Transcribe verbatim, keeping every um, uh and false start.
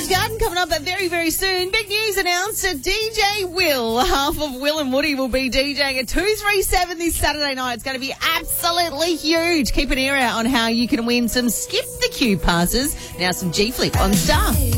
Garden coming up very, very soon. Big news announced that D J Will, half of Will and Woody, will be DJing at two three seven this Saturday night. It's going to be absolutely huge. Keep an ear out on how you can win some Skip the Queue passes. Now some G Flip on Star.